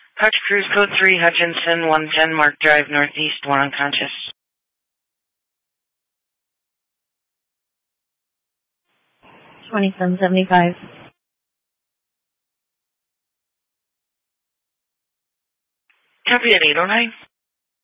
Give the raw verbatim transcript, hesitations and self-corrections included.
Hutch Cruise Code three, Hutchinson, one ten Mark Drive, Northeast, one unconscious. twenty-seven seventy-five. Copy at eight oh nine.